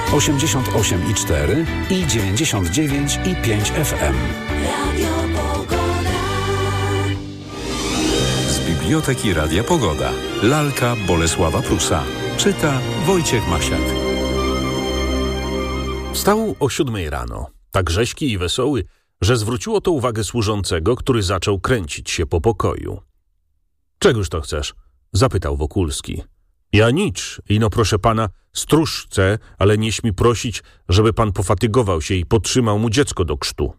88,4 i 99,5 FM. Radio Pogoda. Z Biblioteki Radia Pogoda. Lalka Bolesława Prusa. Czyta Wojciech Masiak. Wstał o 7 rano, tak rześki i wesoły, że zwróciło to uwagę służącego, który zaczął kręcić się po pokoju. Czegoż to chcesz? Zapytał Wokulski. Ja nic, ino proszę pana, stróż chce, ale nie śmi prosić, żeby pan pofatygował się i podtrzymał mu dziecko do krztu.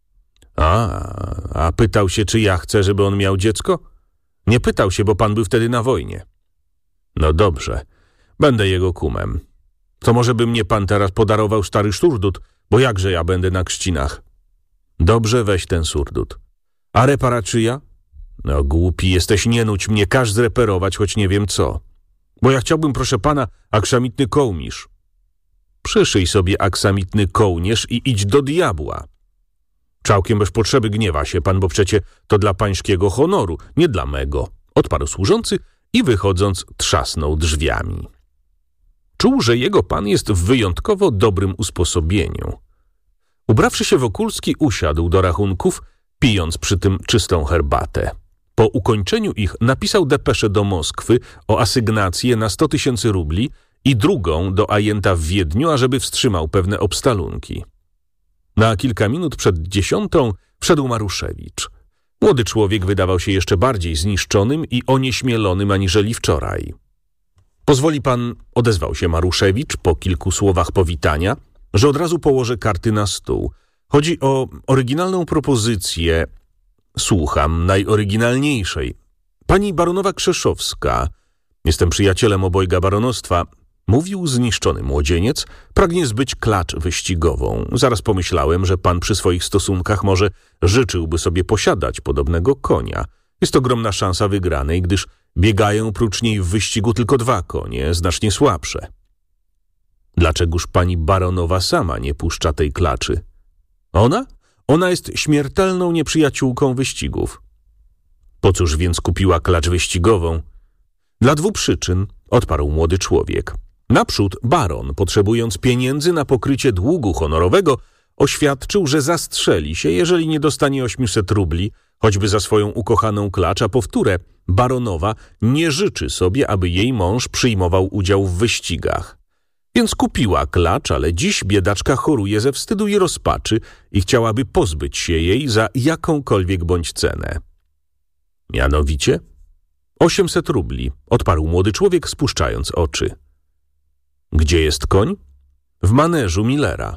A pytał się, czy ja chcę, żeby on miał dziecko? Nie pytał się, bo pan był wtedy na wojnie. No dobrze, będę jego kumem. To może by mnie pan teraz podarował stary surdut, bo jakże ja będę na krzcinach? Dobrze, weź ten surdut. A reparaczyja? No głupi jesteś, nie nudź mnie, każ zreperować, choć nie wiem co. Bo ja chciałbym, proszę pana, aksamitny kołnierz. Przyszyj sobie aksamitny kołnierz i idź do diabła. Całkiem bez potrzeby gniewa się pan, bo przecie to dla pańskiego honoru, nie dla mego. Odparł służący i wychodząc trzasnął drzwiami. Czuł, że jego pan jest w wyjątkowo dobrym usposobieniu. Ubrawszy się, Wokulski usiadł do rachunków, pijąc przy tym czystą herbatę. Po ukończeniu ich napisał depeszę do Moskwy o asygnację na 100 000 rubli i drugą do ajenta w Wiedniu, ażeby wstrzymał pewne obstalunki. Na kilka minut przed 10 wszedł Maruszewicz. Młody człowiek wydawał się jeszcze bardziej zniszczonym i onieśmielonym aniżeli wczoraj. Pozwoli pan, odezwał się Maruszewicz po kilku słowach powitania, że od razu położę karty na stół. Chodzi o oryginalną propozycję. Słucham, najoryginalniejszej. Pani baronowa Krzeszowska, jestem przyjacielem obojga baronostwa, mówił zniszczony młodzieniec, pragnie zbyć klacz wyścigową. Zaraz pomyślałem, że pan przy swoich stosunkach może życzyłby sobie posiadać podobnego konia. Jest ogromna szansa wygranej, gdyż biegają prócz niej w wyścigu tylko 2 konie, znacznie słabsze. Dlaczegoż pani baronowa sama nie puszcza tej klaczy? Ona? Ona jest śmiertelną nieprzyjaciółką wyścigów. Po cóż więc kupiła klacz wyścigową? Dla 2 przyczyn, odparł młody człowiek. Naprzód baron, potrzebując pieniędzy na pokrycie długu honorowego, oświadczył, że zastrzeli się, jeżeli nie dostanie 800 rubli, choćby za swoją ukochaną klacz, a powtórę, baronowa nie życzy sobie, aby jej mąż przyjmował udział w wyścigach. Więc kupiła klacz, ale dziś biedaczka choruje ze wstydu i rozpaczy i chciałaby pozbyć się jej za jakąkolwiek bądź cenę. Mianowicie 800 rubli, odparł młody człowiek, spuszczając oczy. Gdzie jest koń? W maneżu Millera.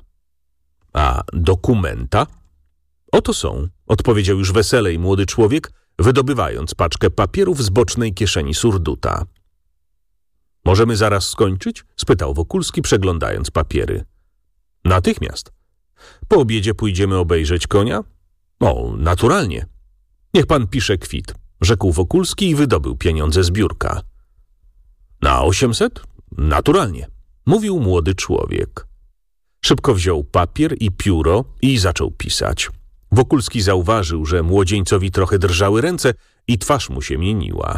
A dokumenta? Oto są, odpowiedział już weselej młody człowiek, wydobywając paczkę papierów z bocznej kieszeni surduta. Możemy zaraz skończyć? Spytał Wokulski, przeglądając papiery. Natychmiast. Po obiedzie pójdziemy obejrzeć konia? O, naturalnie. Niech pan pisze kwit, rzekł Wokulski i wydobył pieniądze z biurka. Na 800? Naturalnie, mówił młody człowiek. Szybko wziął papier i pióro i zaczął pisać. Wokulski zauważył, że młodzieńcowi trochę drżały ręce i twarz mu się mieniła.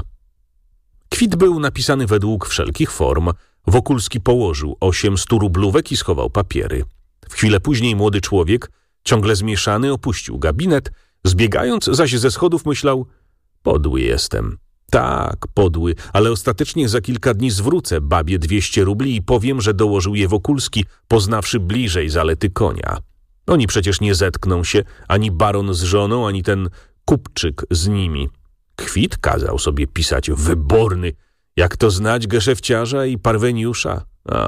Kwit był napisany według wszelkich form. Wokulski położył 8 100-rublówek i schował papiery. W chwilę później młody człowiek, ciągle zmieszany, opuścił gabinet, zbiegając zaś ze schodów myślał: podły jestem. Tak, podły, ale ostatecznie za kilka dni zwrócę babie 200 rubli i powiem, że dołożył je Wokulski, poznawszy bliżej zalety konia. Oni przecież nie zetkną się, ani baron z żoną, ani ten kupczyk z nimi. Kwit kazał sobie pisać wyborny, jak to znać geszefciarza i parweniusza.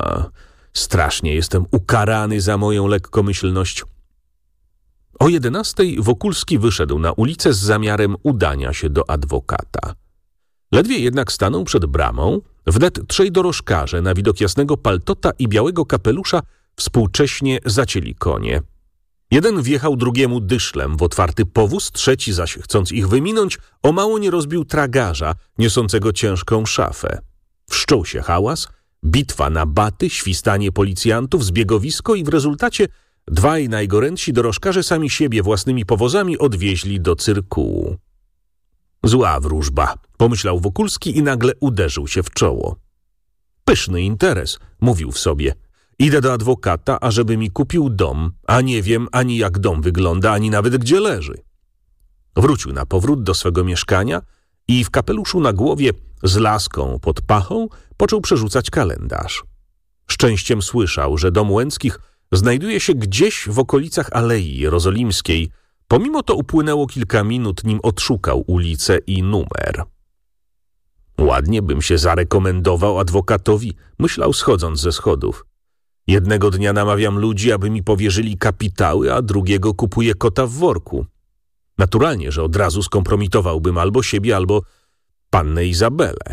Strasznie jestem ukarany za moją lekkomyślność. O 11 Wokulski wyszedł na ulicę z zamiarem udania się do adwokata. Ledwie jednak stanął przed bramą, wnet 3 dorożkarze na widok jasnego paltota i białego kapelusza współcześnie zacięli konie. Jeden wjechał drugiemu dyszlem w otwarty powóz, trzeci zaś, chcąc ich wyminąć, o mało nie rozbił tragarza niosącego ciężką szafę. Wszczął się hałas, bitwa na baty, świstanie policjantów, zbiegowisko i w rezultacie 2 najgorętsi dorożkarze sami siebie własnymi powozami odwieźli do cyrkułu. Zła wróżba, pomyślał Wokulski i nagle uderzył się w czoło. Pyszny interes, mówił w sobie. Idę do adwokata, ażeby mi kupił dom, a nie wiem ani jak dom wygląda, ani nawet gdzie leży. Wrócił na powrót do swego mieszkania i w kapeluszu na głowie z laską pod pachą począł przerzucać kalendarz. Szczęściem słyszał, że dom Łęckich znajduje się gdzieś w okolicach Alei Jerozolimskiej. Pomimo to upłynęło kilka minut, nim odszukał ulicę i numer. Ładnie bym się zarekomendował adwokatowi, myślał schodząc ze schodów. Jednego dnia namawiam ludzi, aby mi powierzyli kapitały, a drugiego kupuję kota w worku. Naturalnie, że od razu skompromitowałbym albo siebie, albo pannę Izabelę.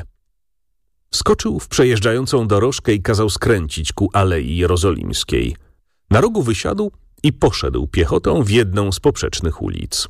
Skoczył w przejeżdżającą dorożkę i kazał skręcić ku Alei Jerozolimskiej. Na rogu wysiadł i poszedł piechotą w jedną z poprzecznych ulic.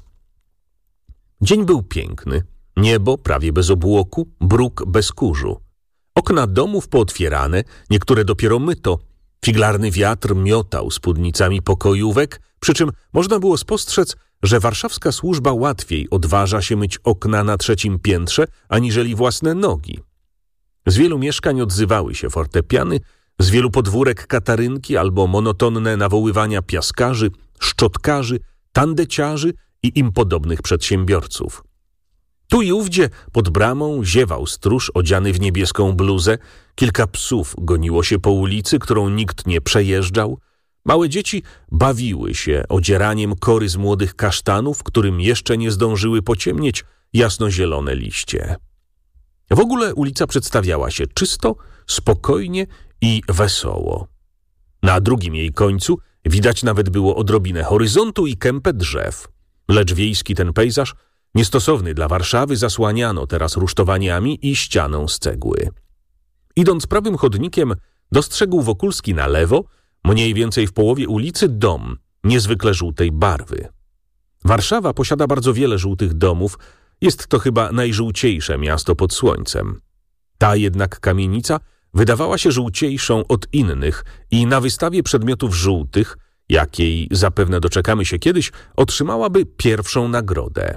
Dzień był piękny, niebo prawie bez obłoku, bruk bez kurzu. Okna domów pootwierane, niektóre dopiero myto. Figlarny wiatr miotał spódnicami pokojówek, przy czym można było spostrzec, że warszawska służba łatwiej odważa się myć okna na 3. piętrze, aniżeli własne nogi. Z wielu mieszkań odzywały się fortepiany, z wielu podwórek katarynki albo monotonne nawoływania piaskarzy, szczotkarzy, tandeciarzy i im podobnych przedsiębiorców. Tu i ówdzie pod bramą ziewał stróż odziany w niebieską bluzę, kilka psów goniło się po ulicy, którą nikt nie przejeżdżał, małe dzieci bawiły się odzieraniem kory z młodych kasztanów, którym jeszcze nie zdążyły pociemnieć jasnozielone liście. W ogóle ulica przedstawiała się czysto, spokojnie i wesoło. Na drugim jej końcu widać nawet było odrobinę horyzontu i kępę drzew, lecz wiejski ten pejzaż, niestosowny dla Warszawy, zasłaniano teraz rusztowaniami i ścianą z cegły. Idąc prawym chodnikiem, dostrzegł Wokulski na lewo, mniej więcej w połowie ulicy, dom niezwykle żółtej barwy. Warszawa posiada bardzo wiele żółtych domów, jest to chyba najżółciejsze miasto pod słońcem. Ta jednak kamienica wydawała się żółciejszą od innych i na wystawie przedmiotów żółtych, jakiej zapewne doczekamy się kiedyś, otrzymałaby pierwszą nagrodę.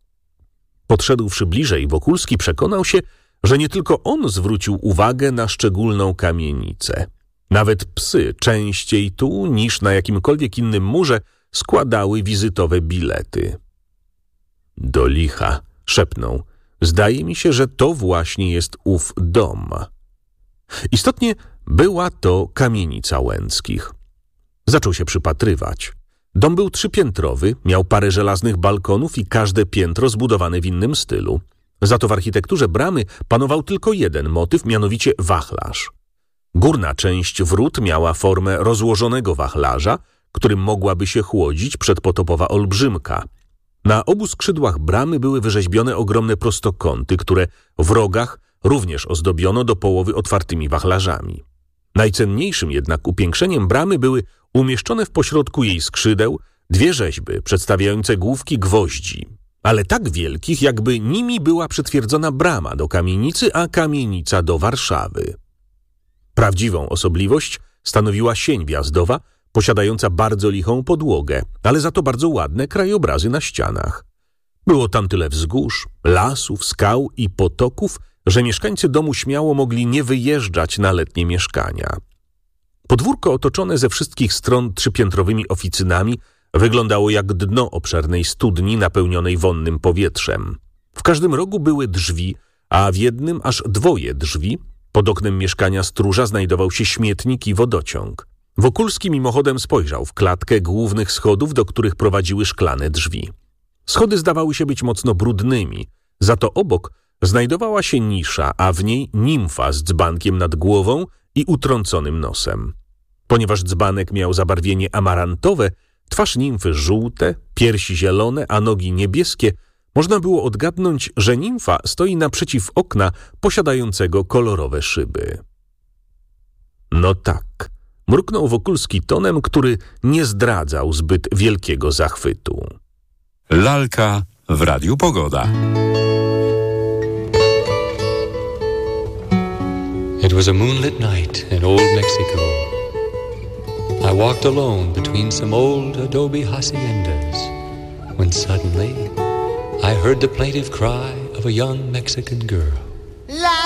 Podszedłszy bliżej, Wokulski przekonał się, że nie tylko on zwrócił uwagę na szczególną kamienicę. Nawet psy częściej tu niż na jakimkolwiek innym murze składały wizytowe bilety. Do licha, szepnął, zdaje mi się, że to właśnie jest ów dom. Istotnie była to kamienica Łęckich. Zaczął się przypatrywać. Dom był 3-piętrowy, miał parę żelaznych balkonów i każde piętro zbudowane w innym stylu. Za to w architekturze bramy panował tylko jeden motyw, mianowicie wachlarz. Górna część wrót miała formę rozłożonego wachlarza, którym mogłaby się chłodzić przedpotopowa olbrzymka. Na obu skrzydłach bramy były wyrzeźbione ogromne prostokąty, które w rogach również ozdobiono do połowy otwartymi wachlarzami. Najcenniejszym jednak upiększeniem bramy były umieszczone w pośrodku jej skrzydeł 2 rzeźby przedstawiające główki gwoździ, ale tak wielkich, jakby nimi była przytwierdzona brama do kamienicy, a kamienica do Warszawy. Prawdziwą osobliwość stanowiła sień wjazdowa, posiadająca bardzo lichą podłogę, ale za to bardzo ładne krajobrazy na ścianach. Było tam tyle wzgórz, lasów, skał i potoków, że mieszkańcy domu śmiało mogli nie wyjeżdżać na letnie mieszkania. Podwórko otoczone ze wszystkich stron 3-piętrowymi oficynami wyglądało jak dno obszernej studni napełnionej wonnym powietrzem. W każdym rogu były drzwi, a w jednym aż 2 drzwi. Pod oknem mieszkania stróża znajdował się śmietnik i wodociąg. Wokulski mimochodem spojrzał w klatkę głównych schodów, do których prowadziły szklane drzwi. Schody zdawały się być mocno brudnymi, za to obok znajdowała się nisza, a w niej nimfa z dzbankiem nad głową i utrąconym nosem. Ponieważ dzbanek miał zabarwienie amarantowe, twarz nimfy żółte, piersi zielone, a nogi niebieskie, można było odgadnąć, że nimfa stoi naprzeciw okna posiadającego kolorowe szyby. No tak, mruknął Wokulski tonem, który nie zdradzał zbyt wielkiego zachwytu. Lalka w Radiu Pogoda. It was a moonlit night in old Mexico. I walked alone between some old adobe haciendas when suddenly I heard the plaintive cry of a young Mexican girl.